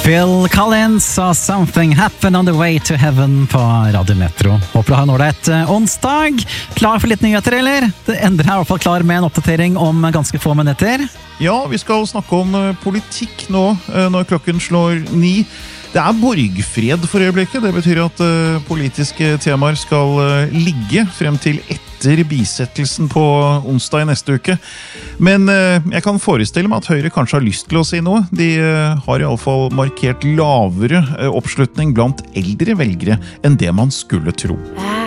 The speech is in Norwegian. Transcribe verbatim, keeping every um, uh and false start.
Phil Collins og Something Happened on the Way to Heaven på Radio Metro. Håper du har en ålreit onsdag. Klar for litt nyheter, eller? Det Endre er i hvert fall klar med en oppdatering om ganske få minutter. Ja, vi skal snakke om politikk nå, når klokken slår ni. Det er borgfred for øyeblikket. Det betyr at politiske temaer skal ligge frem til etter bisettelsen på onsdag i neste uke. Men jeg kan forestille meg at Høyre kanskje har lyst til å si noe. De har i alle fall markert lavere oppslutning blant eldre velgere enn det man skulle tro.